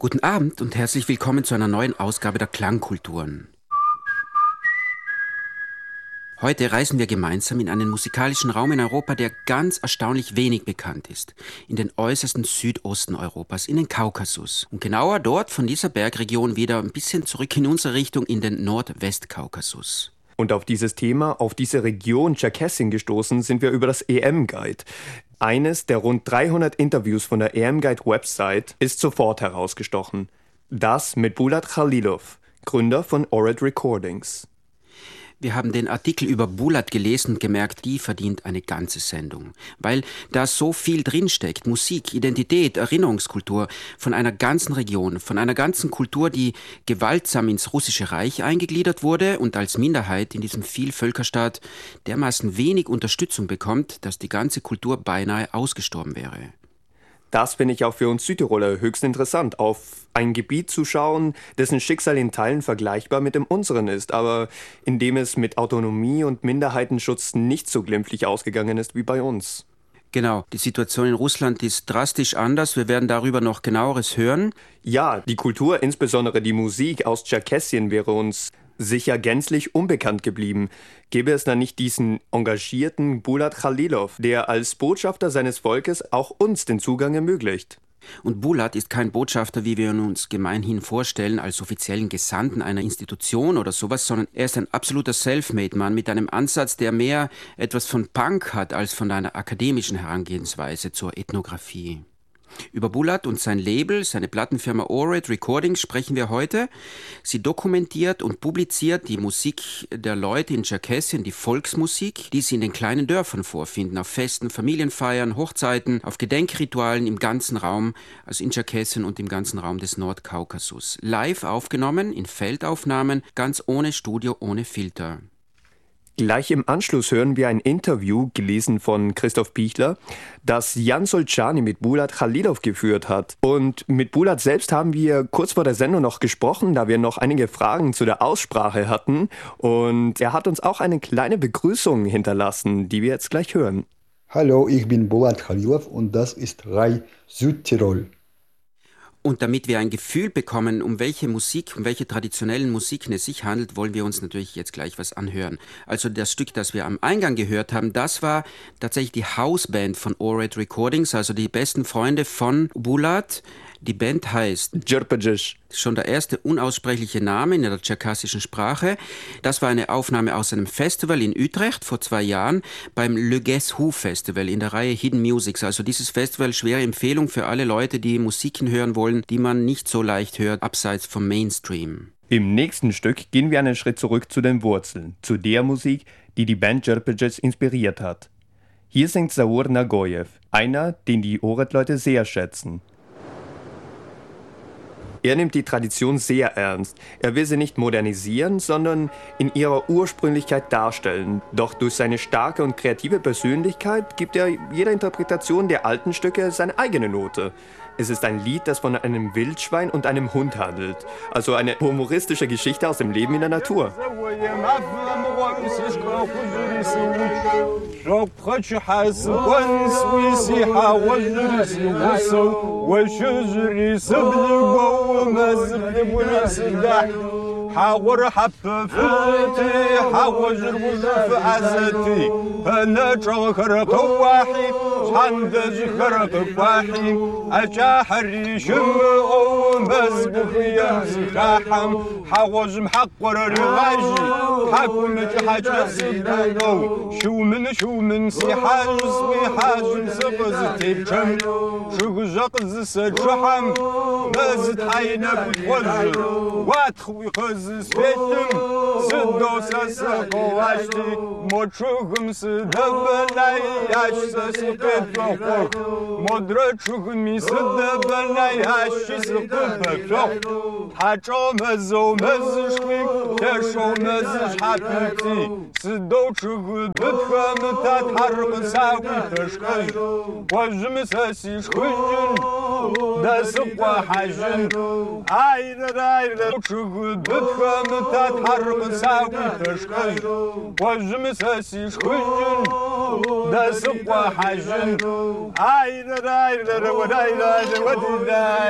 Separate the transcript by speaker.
Speaker 1: Guten Abend und herzlich willkommen zu einer neuen Ausgabe der Klangkulturen. Heute reisen wir gemeinsam in einen musikalischen Raum in Europa, der ganz erstaunlich wenig bekannt ist. In den äußersten Südosten Europas, in den Kaukasus. Und genauer dort von dieser Bergregion wieder ein bisschen zurück in unsere Richtung in den Nordwestkaukasus.
Speaker 2: Und auf dieses Thema, auf diese Region Tscherkessien gestoßen, sind wir über das EM-Guide. Eines der rund 300 Interviews von der EM-Guide-Website ist sofort herausgestochen. Das mit Bulat Khalilov, Gründer von Ored Recordings.
Speaker 1: Wir haben den Artikel über Bulat gelesen und gemerkt, die verdient eine ganze Sendung. Weil da so viel drinsteckt, Musik, Identität, Erinnerungskultur von einer ganzen Region, von einer ganzen Kultur, die gewaltsam ins Russische Reich eingegliedert wurde und als Minderheit in diesem Vielvölkerstaat dermaßen wenig Unterstützung bekommt, dass die ganze Kultur beinahe ausgestorben wäre.
Speaker 2: Das finde ich auch für uns Südtiroler höchst interessant, auf ein Gebiet zu schauen, dessen Schicksal in Teilen vergleichbar mit dem unseren ist, aber in dem es mit Autonomie und Minderheitenschutz nicht so glimpflich ausgegangen ist wie bei uns.
Speaker 1: Genau, die Situation in Russland ist drastisch anders. Wir werden darüber noch genaueres hören.
Speaker 2: Ja, die Kultur, insbesondere die Musik aus Tscherkessien, wäre uns sicher gänzlich unbekannt geblieben. Gäbe es dann nicht diesen engagierten Bulat Khalilov, der als Botschafter seines Volkes auch uns den Zugang ermöglicht.
Speaker 1: Und Bulat ist kein Botschafter, wie wir ihn uns gemeinhin vorstellen, als offiziellen Gesandten einer Institution oder sowas, sondern er ist ein absoluter Selfmade-Mann mit einem Ansatz, der mehr etwas von Punk hat, als von einer akademischen Herangehensweise zur Ethnographie. Über Bulat und sein Label, seine Plattenfirma Ored Recordings, sprechen wir heute. Sie dokumentiert und publiziert die Musik der Leute in Tscherkessien, die Volksmusik, die sie in den kleinen Dörfern vorfinden, auf Festen, Familienfeiern, Hochzeiten, auf Gedenkritualen im ganzen Raum, also in Tscherkessien und im ganzen Raum des Nordkaukasus. Live aufgenommen, in Feldaufnahmen, ganz ohne Studio, ohne Filter.
Speaker 2: Gleich im Anschluss hören wir ein Interview, gelesen von Christoph Pichler, das Jan Soltschany mit Bulat Khalilov geführt hat. Und mit Bulat selbst haben wir kurz vor der Sendung noch gesprochen, da wir noch einige Fragen zu der Aussprache hatten. Und er hat uns auch eine kleine Begrüßung hinterlassen, die wir jetzt gleich hören.
Speaker 3: Hallo, ich bin Bulat Khalilov und das ist Rai Südtirol.
Speaker 1: Und damit wir ein Gefühl bekommen, um welche Musik, um welche traditionellen Musiken es sich handelt, wollen wir uns natürlich jetzt gleich was anhören. Also das Stück, das wir am Eingang gehört haben, das war tatsächlich die Hausband von Ored Recordings, also die besten Freunde von Bulat. Die Band heißt
Speaker 2: Djurpedjish.
Speaker 1: Schon der erste unaussprechliche Name in der tscherkassischen Sprache. Das war eine Aufnahme aus einem Festival in Utrecht vor 2 Jahren beim Le Guess Who Festival in der Reihe Hidden Musics. Also dieses Festival, schwere Empfehlung für alle Leute, die Musiken hören wollen, die man nicht so leicht hört, abseits vom Mainstream.
Speaker 2: Im nächsten Stück gehen wir einen Schritt zurück zu den Wurzeln, zu der Musik, die die Band Djurpedjish inspiriert hat. Hier singt Zaur Nagoyev, einer, den die Ored-Leute sehr schätzen. Er nimmt die Tradition sehr ernst. Er will sie nicht modernisieren, sondern in ihrer Ursprünglichkeit darstellen. Doch durch seine starke und kreative Persönlichkeit gibt er jeder Interpretation der alten Stücke seine eigene Note. Es ist ein Lied, das von einem Wildschwein und einem Hund handelt. Also eine humoristische Geschichte aus dem Leben in der Natur.
Speaker 4: حاور حبفتي حاوجر وزف عزتي انا جوهر قواحي عند جهر قواحي اجا حري شمو مزبوخ يا زكاحم حاوج محقر رغاجي حاكم حاجة سيدانو شو من سي حاجز وي حاجم سقزتي بجم شو جقز سجحم مزد حينا بتوجر واتخوي قز Svetlim, Sidosa Sakovashti, Mochugum Sidabanai, Ashsa Sipetokok, Modrachugmi Sidabanai, Ashis Pepok, Hacho Mazo Mazishwik, Tesho Mazish Hapiti, Sidochug, Buthamutat Harbasawi Peshkaj, Wajmis Hasish Kujin, Dasukwa Hajin, Aida, Chugud, Buthamutat Harbasawi Peshkaj, Wajmis Hasish Kujin, Dasukwa Hajin, Aida, what I